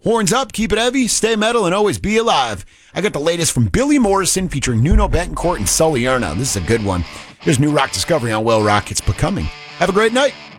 Horns up, keep it heavy, stay metal, and always be alive. I got the latest from Billy Morrison featuring Nuno Betancourt and Sully Erna. This is a good one. Here's new rock discovery on Well Rock. It's Becoming. Have a great night.